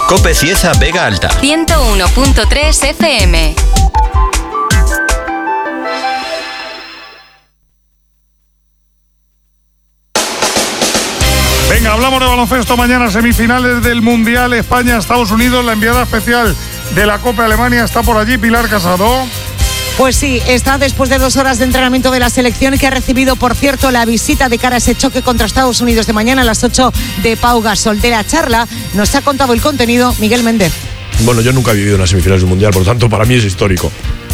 COPE Cieza Vega Alta. 101.3 FM. Venga, hablamos de baloncesto. Mañana semifinales del Mundial España-Estados Unidos. La enviada especial de la Copa Alemania está por allí, Pilar Casado. Pues sí, está después de 2 horas de entrenamiento de la selección, que ha recibido, por cierto, la visita de cara a ese choque contra Estados Unidos de mañana a las 8 de Pau Gasol. De la charla nos ha contado el contenido Miguel Méndez. Bueno, yo nunca he vivido unas semifinales del Mundial, por lo tanto, para mí es histórico.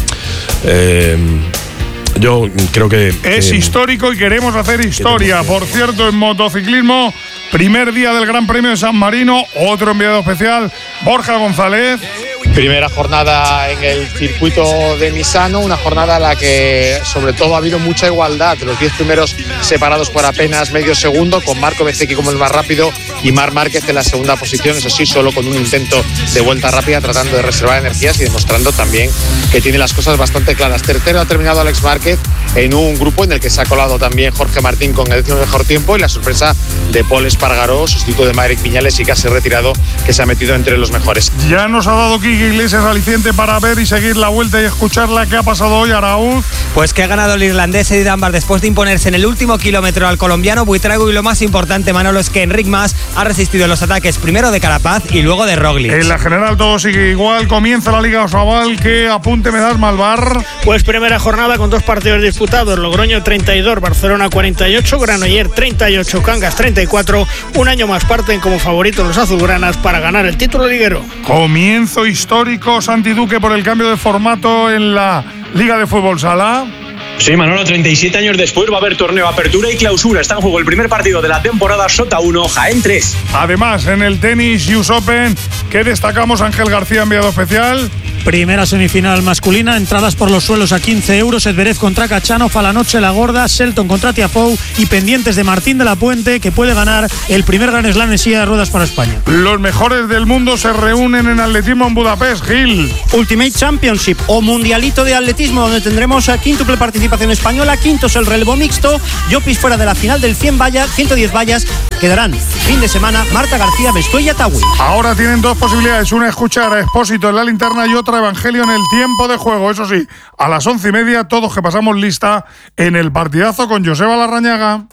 Yo creo que... Es histórico y queremos hacer historia. Por cierto, en motociclismo, primer día del Gran Premio de San Marino, otro enviado especial, Borja González. Primera jornada en el circuito de Misano, una jornada en la que sobre todo ha habido mucha igualdad. Los 10 primeros separados por apenas medio segundo, con Marco Bezzecchi como el más rápido y Marc Márquez en la segunda posición, eso sí, solo con un intento de vuelta rápida, tratando de reservar energías y demostrando también que tiene las cosas bastante claras. Tercero ha terminado Alex Márquez en un grupo en el que se ha colado también Jorge Martín con el 10º mejor tiempo, y la sorpresa de Pol Espargaró, sustituto de Maverick Viñales, y que se ha retirado, que se ha metido entre los mejores. Ya nos ha dado Quique Iglesias aliciente para ver y seguir la vuelta y escucharla. ¿Qué ha pasado hoy, Araúz? Pues que ha ganado el irlandés Eddie Dunbar después de imponerse en el último kilómetro al colombiano Buitrago, y lo más importante, Manolo, es que Enric Mas ha resistido los ataques primero de Carapaz y luego de Roglic. En la general todo sigue igual. Comienza la Liga Osobal. ¿Qué apunte me das, Malvar? Pues primera jornada con 2 partidos disputados. Logroño 32, Barcelona 48, Granoller 38, Cangas 34. Un año más parten como favoritos los azulgranas para ganar el título liguero. Comienzo histórico, Santi Duque, por el cambio de formato en la Liga de Fútbol Sala. Sí, Manolo, 37 años después va a haber torneo Apertura y Clausura. Está en juego el primer partido de la temporada, Sota 1, Jaén 3. Además, en el tenis US Open, ¿qué destacamos? Ángel García, enviado especial. Primera semifinal masculina, entradas por los suelos a 15 €, Zverev contra Kachanov, a la noche la gorda, Shelton contra Tiafoe, y pendientes de Martín de la Puente, que puede ganar el primer Grand Slam en silla de ruedas para España. Los mejores del mundo se reúnen en atletismo en Budapest, Gil. Ultimate Championship o Mundialito de Atletismo, donde tendremos a quíntuple participación española, quintos el relevo mixto, Llopis fuera de la final del 110 vallas, quedarán fin de semana Marta García, Bestuella, Tawi. Ahora tienen 2 posibilidades, una escuchar a Expósito en la linterna y otra Evangelio en el tiempo de juego. Eso sí, a las 11:30 todos que pasamos lista en el partidazo con Joseba Larrañaga.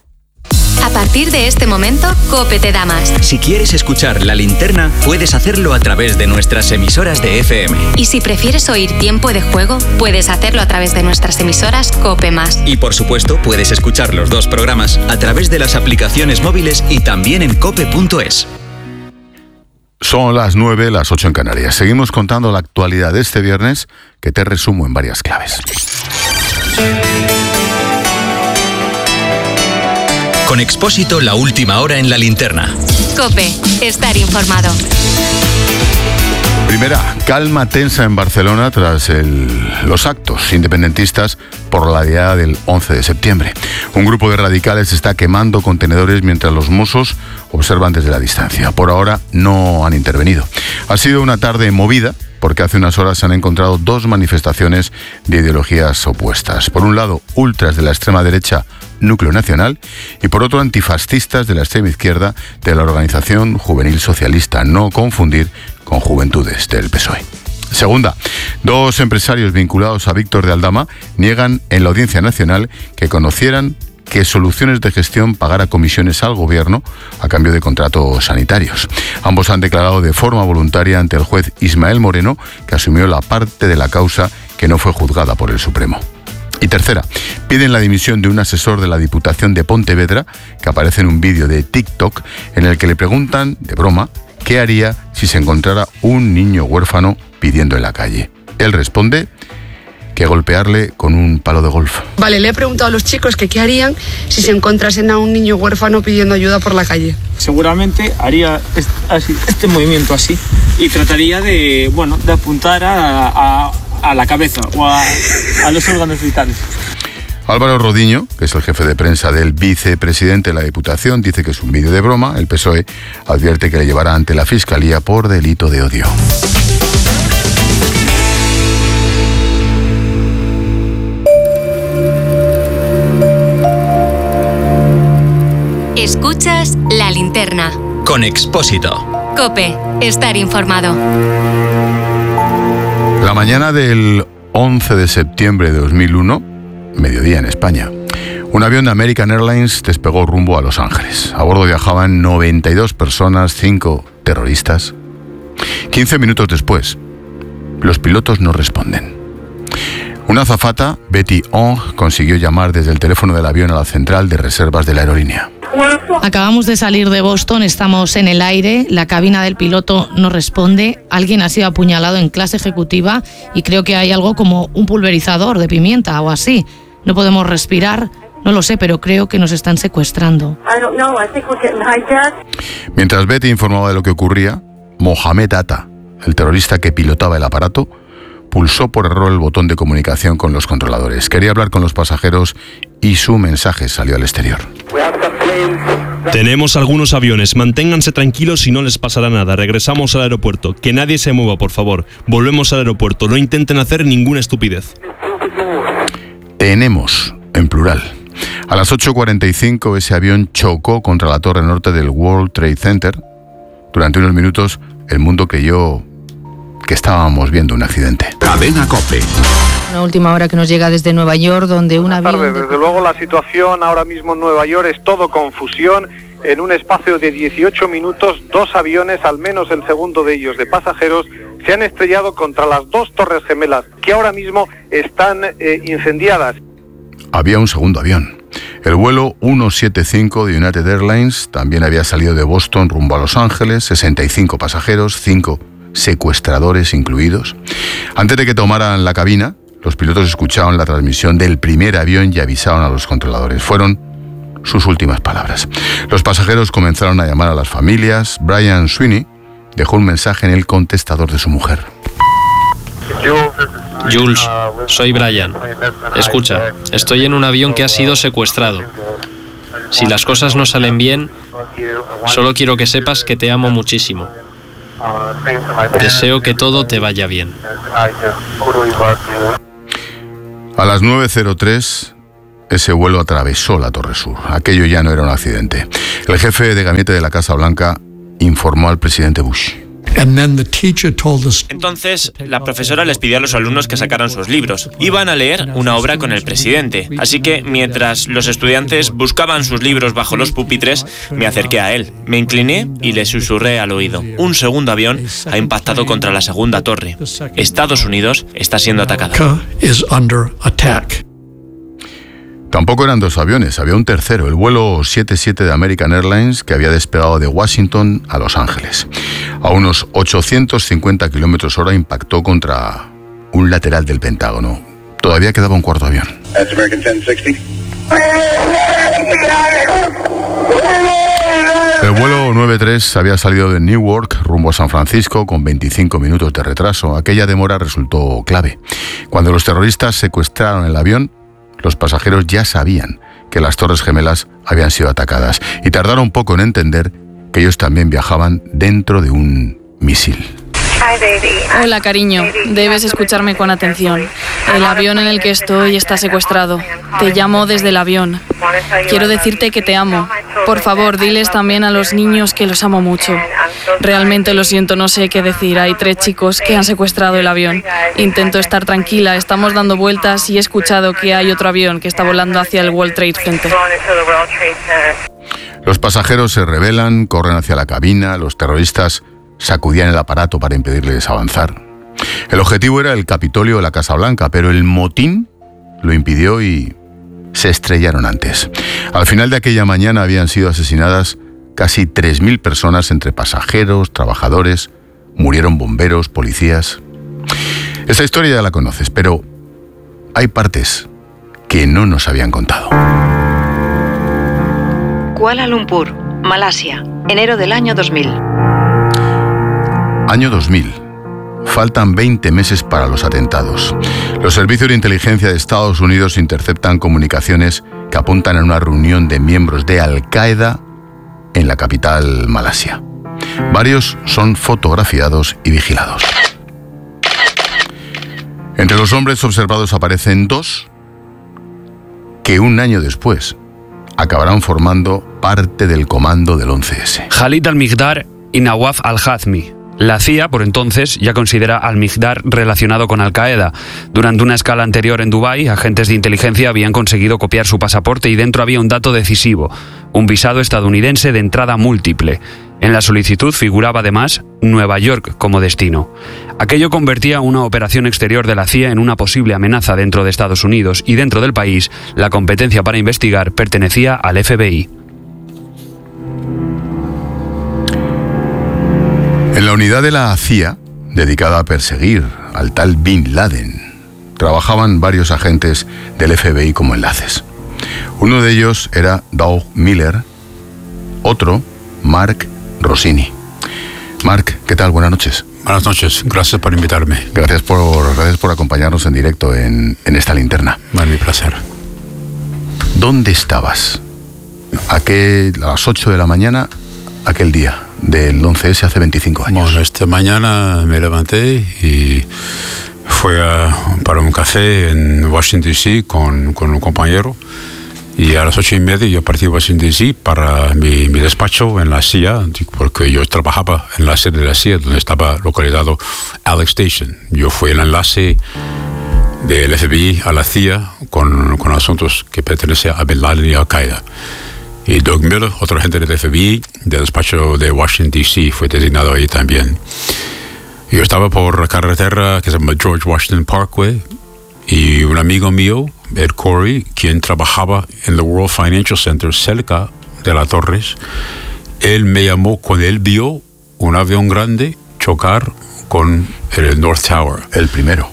A partir de este momento, COPE te da más. Si quieres escuchar La Linterna, puedes hacerlo a través de nuestras emisoras de FM. Y si prefieres oír tiempo de juego, puedes hacerlo a través de nuestras emisoras COPE+. Y por supuesto, puedes escuchar los 2 programas a través de las aplicaciones móviles y también en cope.es. Son las 9, las 8 en Canarias. Seguimos contando la actualidad de este viernes, que te resumo en varias claves. Con Expósito, la última hora en La Linterna. COPE, estar informado. Primera, calma tensa en Barcelona tras los actos independentistas por la diada del 11 de septiembre. Un grupo de radicales está quemando contenedores mientras los Mossos observan desde la distancia. Por ahora no han intervenido. Ha sido una tarde movida porque hace unas horas se han encontrado 2 manifestaciones de ideologías opuestas. Por un lado, ultras de la extrema derecha Núcleo Nacional, y por otro, antifascistas de la extrema izquierda de la Organización Juvenil Socialista. No confundir con Juventudes del PSOE. Segunda, 2 empresarios vinculados a Víctor de Aldama niegan en la Audiencia Nacional que conocieran que Soluciones de Gestión pagara comisiones al gobierno a cambio de contratos sanitarios. Ambos han declarado de forma voluntaria ante el juez Ismael Moreno, que asumió la parte de la causa que no fue juzgada por el Supremo. Y tercera, piden la dimisión de un asesor de la Diputación de Pontevedra, que aparece en un vídeo de TikTok en el que le preguntan, de broma, qué haría si se encontrara un niño huérfano pidiendo en la calle. Él responde que golpearle con un palo de golf. Vale, le he preguntado a los chicos que qué harían si se encontrasen a un niño huérfano pidiendo ayuda por la calle. Seguramente haría este movimiento así y trataría de apuntar a la cabeza o a los órganos vitales. Álvaro Rodiño, que es el jefe de prensa del vicepresidente de la Diputación, dice que es un vídeo de broma. El PSOE advierte que le llevará ante la Fiscalía por delito de odio. Escuchas La Linterna. Con Expósito. COPE. Estar informado. La mañana del 11 de septiembre de 2001, mediodía en España, un avión de American Airlines despegó rumbo a Los Ángeles. A bordo viajaban 92 personas, 5 terroristas. 15 minutos después, los pilotos no responden. Una azafata, Betty Ong, consiguió llamar desde el teléfono del avión a la central de reservas de la aerolínea. Acabamos de salir de Boston, estamos en el aire, la cabina del piloto no responde, alguien ha sido apuñalado en clase ejecutiva y creo que hay algo como un pulverizador de pimienta o así. No podemos respirar, no lo sé, pero creo que nos están secuestrando. Mientras Betty informaba de lo que ocurría, Mohamed Atta, el terrorista que pilotaba el aparato, pulsó por error el botón de comunicación con los controladores. Quería hablar con los pasajeros y su mensaje salió al exterior. Tenemos algunos aviones, manténganse tranquilos y no les pasará nada. Regresamos al aeropuerto. Que nadie se mueva, por favor. Volvemos al aeropuerto. No intenten hacer ninguna estupidez. Tenemos, en plural. A las 8:45 ese avión chocó contra la torre norte del World Trade Center. Durante unos minutos el mundo creyó que estábamos viendo un accidente. Cadena COPE. Una última hora que nos llega desde Nueva York, donde un avión... Desde luego la situación ahora mismo en Nueva York es todo confusión. En un espacio de 18 minutos, 2 aviones, al menos el segundo de ellos de pasajeros, se han estrellado contra las 2 torres gemelas que ahora mismo están incendiadas. Había un segundo avión. El vuelo 175 de United Airlines también había salido de Boston rumbo a Los Ángeles, 65 pasajeros, 5 secuestradores incluidos. Antes de que tomaran la cabina, los pilotos escucharon la transmisión del primer avión y avisaron a los controladores. Fueron sus últimas palabras. Los pasajeros comenzaron a llamar a las familias. Brian Sweeney dejó un mensaje en el contestador de su mujer. Jules, soy Brian. Escucha, estoy en un avión que ha sido secuestrado. Si las cosas no salen bien, solo quiero que sepas que te amo muchísimo. Deseo que todo te vaya bien. A las 9:03, ese vuelo atravesó la Torre Sur. Aquello ya no era un accidente. El jefe de gabinete de la Casa Blanca informó al presidente Bush. Entonces, la profesora les pidió a los alumnos que sacaran sus libros. Iban a leer una obra con el presidente. Así que, mientras los estudiantes buscaban sus libros bajo los pupitres, me acerqué a él. Me incliné y le susurré al oído. Un segundo avión ha impactado contra la segunda torre. Estados Unidos está siendo atacado. Tampoco eran 2 aviones, había un tercero, el vuelo 77 de American Airlines, que había despegado de Washington a Los Ángeles. A unos 850 km/h impactó contra un lateral del Pentágono. Todavía quedaba un cuarto avión. El vuelo 93 había salido de Newark rumbo a San Francisco con 25 minutos de retraso. Aquella demora resultó clave. Cuando los terroristas secuestraron el avión, los pasajeros ya sabían que las Torres Gemelas habían sido atacadas y tardaron poco en entender que ellos también viajaban dentro de un misil. Hola, cariño. Debes escucharme con atención. El avión en el que estoy está secuestrado. Te llamo desde el avión. Quiero decirte que te amo. Por favor, diles también a los niños que los amo mucho. Realmente lo siento, no sé qué decir. Hay 3 chicos que han secuestrado el avión. Intento estar tranquila, estamos dando vueltas y he escuchado que hay otro avión que está volando hacia el World Trade Center. Los pasajeros se rebelan, corren hacia la cabina, los terroristas sacudían el aparato para impedirles avanzar. El objetivo era el Capitolio de la Casa Blanca, pero el motín lo impidió y se estrellaron antes. Al final de aquella mañana habían sido asesinadas casi 3.000 personas entre pasajeros, trabajadores, murieron bomberos, policías. Esta historia ya la conoces, pero hay partes que no nos habían contado. Kuala Lumpur, Malasia, enero del año 2000. Año 2000. Faltan 20 meses para los atentados. Los servicios de inteligencia de Estados Unidos interceptan comunicaciones que apuntan a una reunión de miembros de Al-Qaeda en la capital malasia. Varios son fotografiados y vigilados. Entre los hombres observados aparecen 2 que un año después acabarán formando parte del comando del 11S. Khalid al-Miqdar y Nawaf al-Hazmi. La CIA, por entonces, ya considera al Mihdhar relacionado con Al-Qaeda. Durante una escala anterior en Dubái, agentes de inteligencia habían conseguido copiar su pasaporte y dentro había un dato decisivo: un visado estadounidense de entrada múltiple. En la solicitud figuraba además Nueva York como destino. Aquello convertía una operación exterior de la CIA en una posible amenaza dentro de Estados Unidos, y dentro del país, la competencia para investigar pertenecía al FBI. En la unidad de la CIA, dedicada a perseguir al tal Bin Laden, trabajaban varios agentes del FBI como enlaces. Uno de ellos era Doug Miller, otro, Mark Rossini. Mark, ¿qué tal? Buenas noches. Buenas noches, gracias por invitarme. Gracias por acompañarnos en directo en esta linterna. Es mi placer. ¿Dónde estabas? A las 8 de la mañana, aquel día del 11S hace 25 años. Bueno, esta mañana me levanté y fui para un café en Washington, D.C. con un compañero, y a las 8:30 yo partí a Washington, D.C. para mi despacho en la CIA, porque yo trabajaba en la sede de la CIA donde estaba localizado Alex Station. Yo fui el enlace del FBI a la CIA con asuntos que pertenecen a Bin Laden y Al-Qaeda. Y Doug Miller, otro agente del FBI, del despacho de Washington, D.C., fue designado ahí también. Yo estaba por la carretera que se llama George Washington Parkway, y un amigo mío, Ed Corey, quien trabajaba en el World Financial Center cerca de las torres, él me llamó cuando él vio un avión grande chocar con el North Tower. El primero.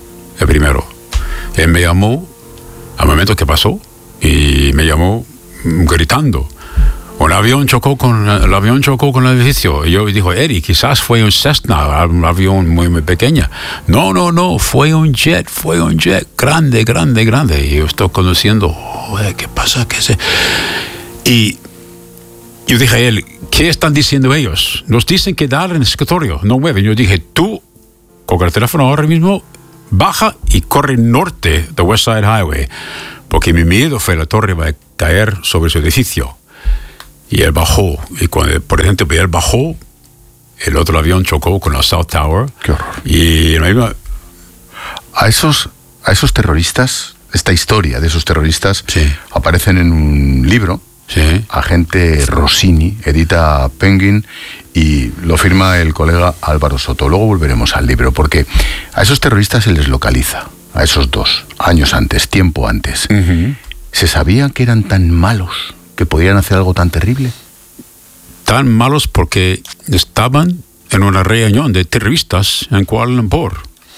Él me llamó al momento que pasó y me llamó gritando: el avión chocó con el edificio. Y yo dijo: Eddie, quizás fue un Cessna, un avión muy pequeño. No, fue un jet grande. Y yo estoy conduciendo, ¿qué pasa? Y yo dije a él: ¿qué están diciendo ellos? Nos dicen que dar en el escritorio, no mueven. Yo dije: tú, con el teléfono ahora mismo, baja y corre norte de West Side Highway, porque mi miedo fue la torre va a caer sobre su edificio. Y él bajó, y cuando, por ejemplo, él bajó, el otro avión chocó con el South Tower. Qué horror. Y a esos terroristas, esta historia de esos terroristas, sí, aparecen en un libro. Sí. Agente Rossini, edita Penguin, y lo firma el colega Álvaro Soto. Luego volveremos al libro, porque a esos terroristas se les localiza, a esos dos, años antes, tiempo antes. Uh-huh. ¿Se sabía que eran tan malos, que podían hacer algo tan terrible? Tan malos porque estaban en una reunión de terroristas en Kuala Lumpur.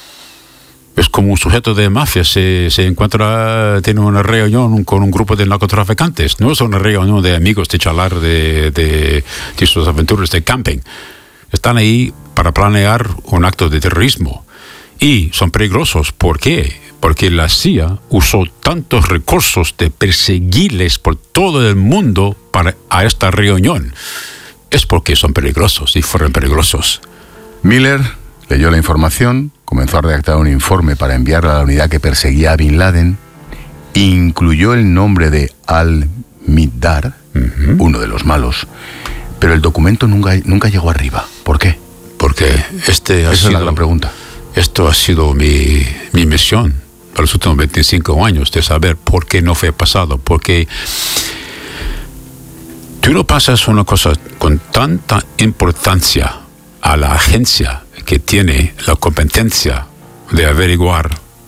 Es como un sujeto de mafia se encuentra, tiene una reunión con un grupo de narcotraficantes. No es una reunión de amigos de charlar de sus aventuras de camping. Están ahí para planear un acto de terrorismo. Y son peligrosos. ¿Por qué? Porque la CIA usó tantos recursos de perseguirles por todo el mundo a esta reunión. Es porque son peligrosos y fueron peligrosos. Miller leyó la información, comenzó a redactar un informe para enviar a la unidad que perseguía a Bin Laden, incluyó el nombre de Al-Mihdhar, uh-huh, uno de los malos, pero el documento nunca llegó arriba. ¿Por qué? Porque esa es la gran pregunta. Esto ha sido mi misión para los últimos 25 años, de saber por qué no fue pasado. Porque tú no pasas una cosa con tanta importancia a la agencia que tiene la competencia de averiguar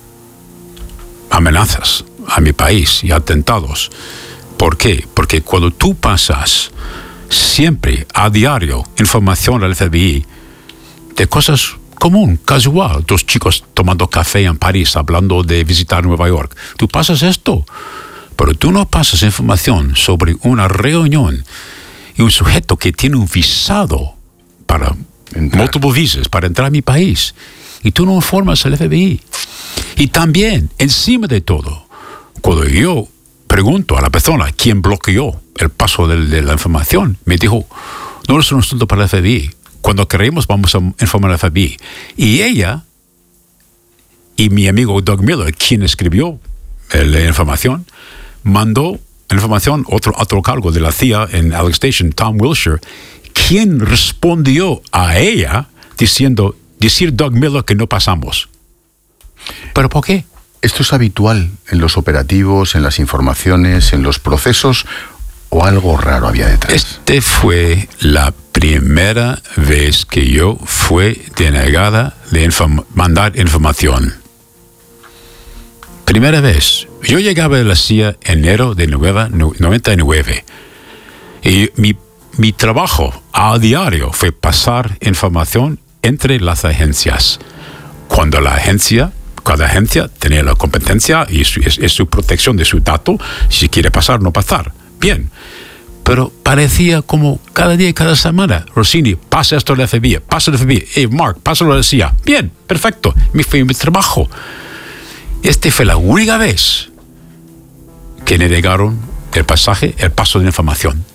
amenazas a mi país y atentados. ¿Por qué? Porque cuando tú pasas siempre a diario información al FBI de cosas común, casual, dos chicos tomando café en París hablando de visitar Nueva York, tú pasas esto, pero tú no pasas información sobre una reunión y un sujeto que tiene un visado para multiple visas para entrar a mi país, y tú no informas al FBI. Y también, encima de todo, cuando yo pregunto a la persona quién bloqueó el paso de la información, me dijo: no es un asunto para el FBI. Cuando queremos vamos a informar al FBI. Y ella y mi amigo Doug Miller, quien escribió la información, mandó la información otro cargo de la CIA en Alex Station, Tom Wilshire, ¿quién respondió a ella decir Doug Miller que no pasamos? ¿Pero por qué? ¿Esto es habitual en los operativos, en las informaciones, en los procesos, o algo raro había detrás? Este fue la primera vez que yo fui denegada de mandar información. Primera vez. Yo llegaba de la CIA en enero de 99 y mi trabajo a diario fue pasar información entre las agencias. Cuando cada agencia tenía la competencia y es su protección de su dato, si quiere pasar, no pasar. Bien. Pero parecía como cada día y cada semana, Rossini, pasa esto al FBI, pasa al FBI, Mark, pásalo a la CIA. Bien, perfecto, fue mi trabajo. Esta fue la única vez que me negaron el paso de información.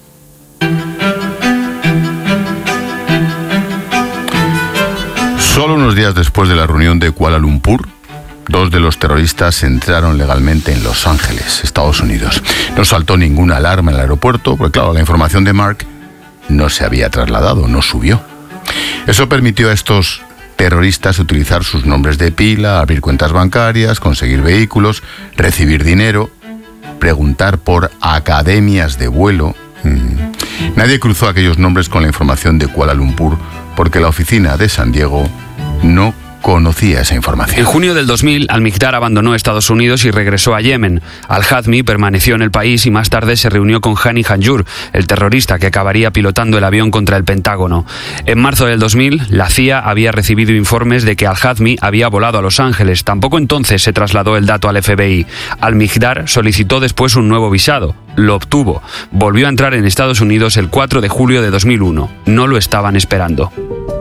Solo unos días después de la reunión de Kuala Lumpur, 2 de los terroristas entraron legalmente en Los Ángeles, Estados Unidos. No saltó ninguna alarma en el aeropuerto, porque claro, la información de Mark no se había trasladado, no subió. Eso permitió a estos terroristas utilizar sus nombres de pila, abrir cuentas bancarias, conseguir vehículos, recibir dinero, preguntar por academias de vuelo. Nadie cruzó aquellos nombres con la información de Kuala Lumpur, porque la oficina de San Diego no conocía esa información. En junio del 2000, Al-Miqdad abandonó Estados Unidos y regresó a Yemen. Al-Hazmi permaneció en el país y más tarde se reunió con Hani Hanjour, el terrorista que acabaría pilotando el avión contra el Pentágono. En marzo del 2000, la CIA había recibido informes de que Al-Hazmi había volado a Los Ángeles. Tampoco entonces se trasladó el dato al FBI. Al-Miqdad solicitó después un nuevo visado. Lo obtuvo. Volvió a entrar en Estados Unidos el 4 de julio de 2001. No lo estaban esperando.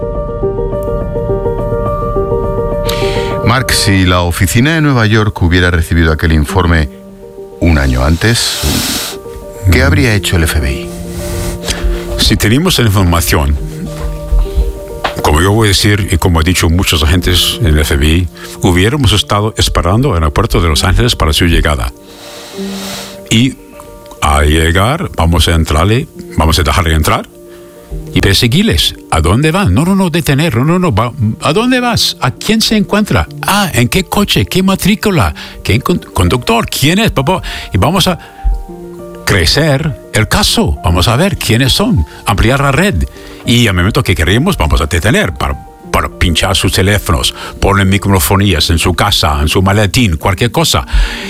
Mark, si la oficina de Nueva York hubiera recibido aquel informe un año antes, ¿qué habría hecho el FBI? Si teníamos la información, como yo voy a decir y como han dicho muchos agentes en el FBI, hubiéramos estado esperando en el aeropuerto de Los Ángeles para su llegada. Y al llegar, vamos a dejarle entrar y perseguirles. ¿A dónde van? No, detener. No. ¿A dónde vas? ¿A quién se encuentra? ¿En qué coche? ¿Qué matrícula? ¿Qué conductor? ¿Quién es, papá? Y vamos a crecer el caso. Vamos a ver quiénes son. Ampliar la red. Y al momento que queremos, vamos a detener para pinchar sus teléfonos, poner microfonías en su casa, en su maletín, cualquier cosa.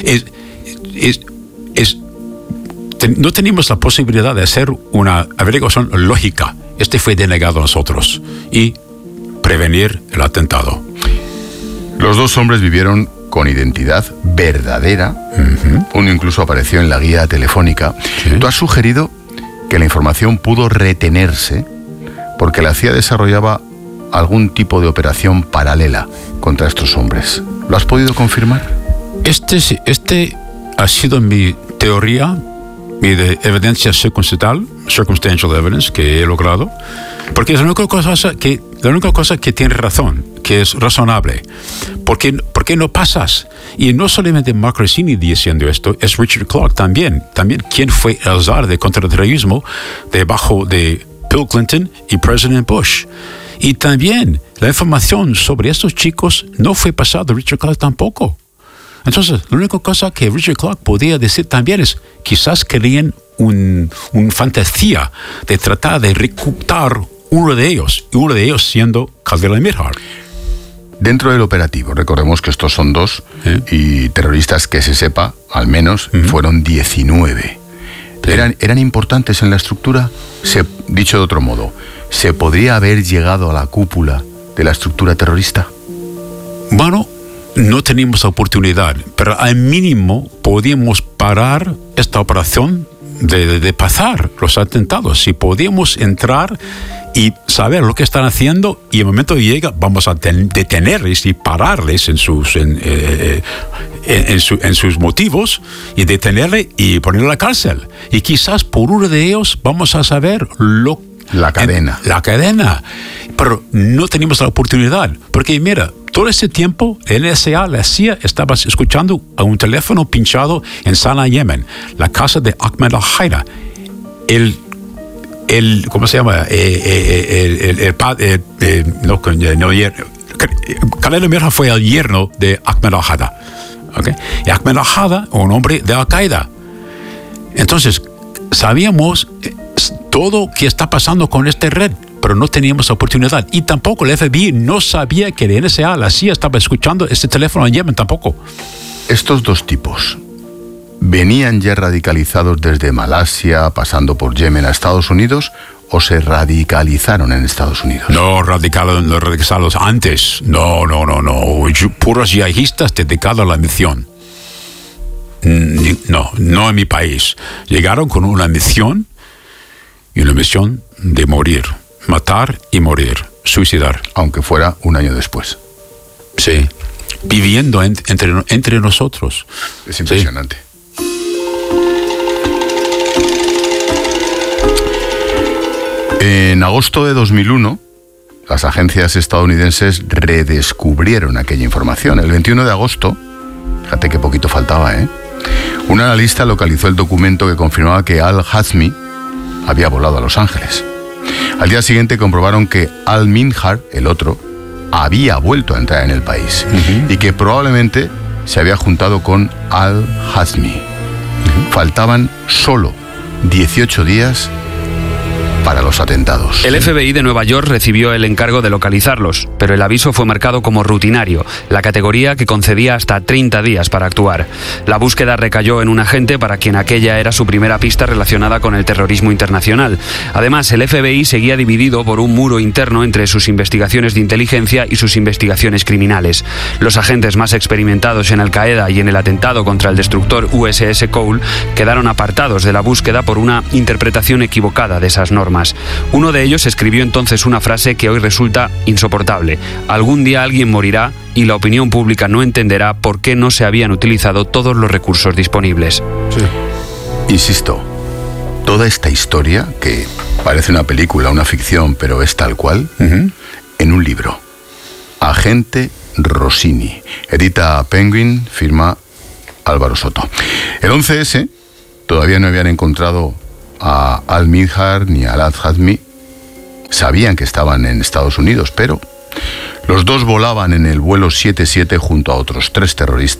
No teníamos la posibilidad de hacer una averiguación lógica. Este fue denegado a nosotros y prevenir el atentado. Los 2 hombres vivieron con identidad verdadera. Uno incluso apareció en la guía telefónica. ¿Sí? Tú has sugerido que la información pudo retenerse porque la CIA desarrollaba algún tipo de operación paralela contra estos hombres. ¿Lo has podido confirmar? Este ha sido mi teoría y de evidencia circunstancial evidence que he logrado, porque es la única cosa que tiene razón, que es razonable. ¿Por qué no pasas? Y no solamente Mark Rossini diciendo esto, es Richard Clarke también quien fue el zar de contraterrorismo debajo de Bill Clinton y President Bush. Y también la información sobre estos chicos no fue pasada de Richard Clarke tampoco. Entonces, la única cosa que Richard Clarke podía decir también es, quizás querían una fantasía de tratar de reclutar uno de ellos siendo Khalil Mihdhar. Dentro del operativo, recordemos que estos son 2 y terroristas que se sepa, al menos, fueron 19. ¿Eran importantes en la estructura? Dicho de otro modo, ¿se podría haber llegado a la cúpula de la estructura terrorista? Bueno, no teníamos la oportunidad, pero al mínimo podíamos parar esta operación de pasar los atentados. Si podíamos entrar y saber lo que están haciendo y el momento llega, vamos a detenerles y pararles en sus motivos y detenerle y ponerle a la cárcel. Y quizás por uno de ellos vamos a saber la cadena. Pero no teníamos la oportunidad, porque mira, todo ese tiempo, el NSA, la CIA, estaba escuchando a un teléfono pinchado en Sanaa, Yemen, la casa de Ahmed al-Haida, el ¿cómo se llama? Khaled al-Mirha fue el yerno de Ahmed al-Hada. ¿Okay? Y Ahmed al-Hada, un hombre de Al-Qaeda. Entonces, sabíamos todo que está pasando con esta red, pero no teníamos oportunidad. Y tampoco el FBI no sabía que la NSA, la CIA, estaba escuchando este teléfono en Yemen tampoco. Estos dos tipos venían ya radicalizados desde Malasia, pasando por Yemen a Estados Unidos, ¿o se radicalizaron en Estados Unidos? No, radicalizados antes. No. Puros yihadistas dedicados a la misión. No en mi país. Llegaron con una misión, y una misión de morir, matar y morir, suicidar. Aunque fuera un año después. Sí, viviendo entre nosotros. Es impresionante. Sí. En agosto de 2001, las agencias estadounidenses redescubrieron aquella información. El 21 de agosto, fíjate qué poquito faltaba, un analista localizó el documento que confirmaba que Al-Hazmi había volado a Los Ángeles. Al día siguiente comprobaron que Al-Minhar, el otro, había vuelto a entrar en el país y que probablemente se había juntado con Al-Hazmi. Faltaban solo 18 días para los atentados. El FBI de Nueva York recibió el encargo de localizarlos, pero el aviso fue marcado como rutinario, la categoría que concedía hasta 30 días para actuar. La búsqueda recayó en un agente para quien aquella era su primera pista relacionada con el terrorismo internacional. Además, el FBI seguía dividido por un muro interno entre sus investigaciones de inteligencia y sus investigaciones criminales. Los agentes más experimentados en Al-Qaeda y en el atentado contra el destructor USS Cole quedaron apartados de la búsqueda por una interpretación equivocada de esas normas. Uno de ellos escribió entonces una frase que hoy resulta insoportable: algún día alguien morirá y la opinión pública no entenderá por qué no se habían utilizado todos los recursos disponibles. Sí. Insisto, toda esta historia, que parece una película, una ficción, pero es tal cual, en un libro. Agente Rossini. Edita Penguin, firma Álvaro Soto. El 11S todavía no habían encontrado a Al-Minhar ni a Al-Hazmi. Sabían que estaban en Estados Unidos, pero los dos volaban en el vuelo 77 junto a otros 3 terroristas